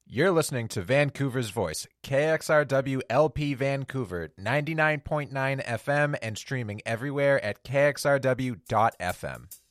You're listening to Vancouver's Voice, KXRW LP Vancouver, 99.9 FM and streaming everywhere at kxrw.fm.